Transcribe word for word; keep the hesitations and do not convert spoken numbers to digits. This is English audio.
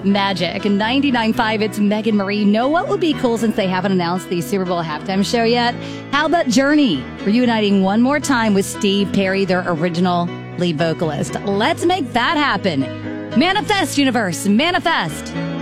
Magic. ninety-nine point five, it's Megan Marie. Know what would be cool since they haven't announced the Super Bowl halftime show yet? How about Journey reuniting one more time with Steve Perry, their original lead vocalist? Let's make that happen. Manifest, universe, manifest.